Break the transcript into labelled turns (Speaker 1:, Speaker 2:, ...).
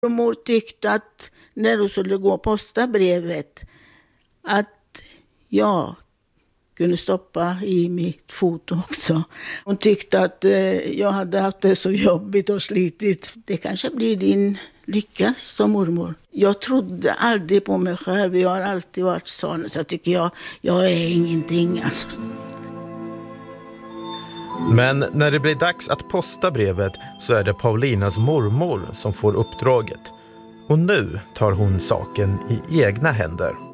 Speaker 1: Mormor tyckte att när hon skulle gå och posta brevet att jag kunde stoppa i mitt foto också. Hon tyckte att jag hade haft det så jobbigt och slitigt. Det kanske blir din lycka som mormor. Jag trodde aldrig på mig själv. Jag har alltid varit sån. Så tycker jag är ingenting alltså.
Speaker 2: Men när det blir dags att posta brevet så är det Paulinas mormor som får uppdraget. Och nu tar hon saken i egna händer.